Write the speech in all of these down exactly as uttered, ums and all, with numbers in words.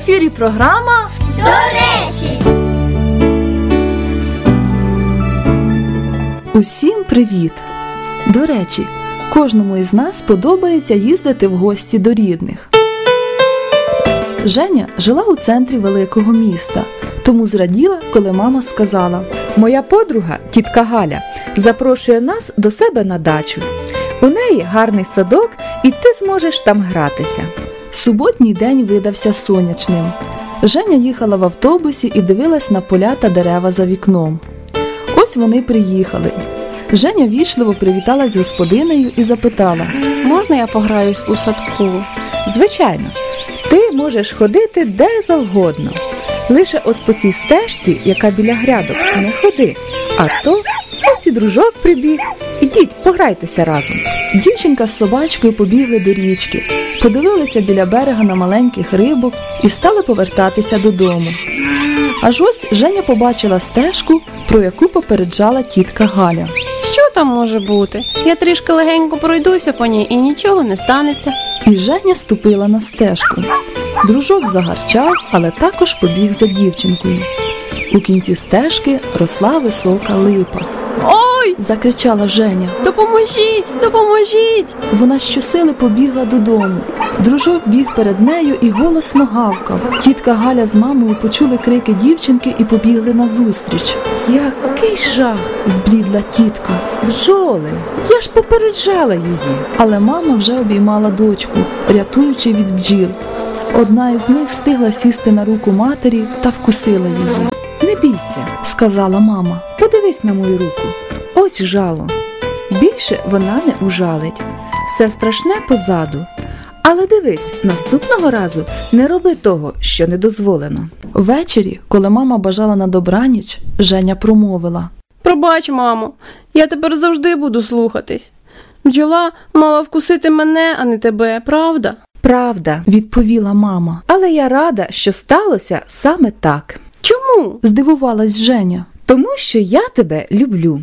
ефірі програма «До речі». Усім привіт! До речі, кожному із нас подобається їздити в гості до рідних. Женя жила у центрі великого міста, тому зраділа, коли мама сказала: «Моя подруга, тітка Галя, запрошує нас до себе на дачу. У неї гарний садок, і ти зможеш там гратися». Суботній день видався сонячним. Женя їхала в автобусі і дивилась на поля та дерева за вікном. Ось вони приїхали. Женя ввічливо привіталась з господинею і запитала: «Можна я пограюсь у садку?» «Звичайно, ти можеш ходити де завгодно. Лише ось по цій стежці, яка біля грядок, не ходи. А то ось і дружок прибіг. Ідіть, пограйтеся разом». Дівчинка з собачкою побігли до річки, подивилися біля берега на маленьких рибок і стали повертатися додому. Аж ось Женя побачила стежку, про яку попереджала тітка Галя. «Що там може бути? Я трішки легенько пройдуся по ній і нічого не станеться». І Женя ступила на стежку. Дружок загарчав, але також побіг за дівчинкою. У кінці стежки росла висока липа. «Ой!» – закричала Женя. «Допоможіть! Допоможіть!» Вона щосили побігла додому. Дружок біг перед нею і голосно гавкав. Тітка Галя з мамою почули крики дівчинки і побігли назустріч. «Який жах!» – зблідла тітка. «Бджоли! Я ж попереджала її!» Але мама вже обіймала дочку, рятуючи від бджіл. Одна із них встигла сісти на руку матері та вкусила її. «Не бійся», – сказала мама. «Подивись на мою руку. Ось жало. Більше вона не ужалить. Все страшне позаду. Але дивись, наступного разу не роби того, що не дозволено». Ввечері, коли мама бажала на добраніч, Женя промовила: «Пробач, мамо, я тепер завжди буду слухатись. Бджола мала вкусити мене, а не тебе, правда?» «Правда», – відповіла мама. «Але я рада, що сталося саме так». «Чому?» – здивувалась Женя. «Тому що я тебе люблю».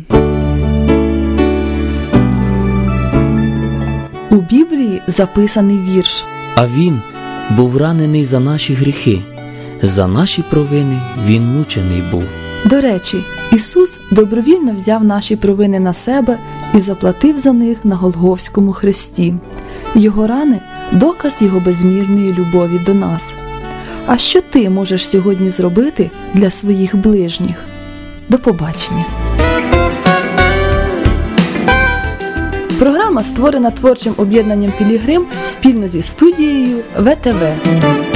У Біблії записаний вірш: «А він був ранений за наші гріхи, за наші провини він мучений був». До речі, Ісус добровільно взяв наші провини на себе і заплатив за них на Голгофському хресті. Його рани – доказ Його безмірної любові до нас. А що ти можеш сьогодні зробити для своїх ближніх? До побачення! Програма створена творчим об'єднанням «Пілігрим» спільно зі студією ВТВ.